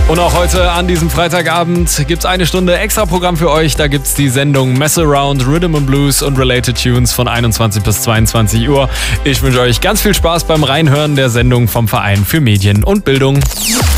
Und auch heute an diesem Freitagabend gibt es eine Stunde extra Programm für euch. Da gibt es die Sendung Mess Around, Rhythm and Blues und Related Tunes von 21 bis 22 Uhr. Ich wünsche euch ganz viel Spaß beim Reinhören der Sendung vom Verein für Medien und Bildung.